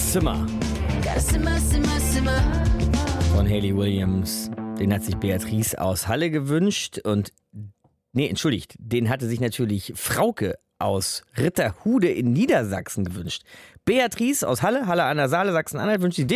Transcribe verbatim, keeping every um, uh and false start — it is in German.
Simmer von Hayley Williams. Den hat sich Beatrice aus Halle gewünscht und, nee, entschuldigt, den hatte sich natürlich Frauke aus Ritterhude in Niedersachsen gewünscht. Beatrice aus Halle, Halle an der Saale, Sachsen-Anhalt, wünscht sie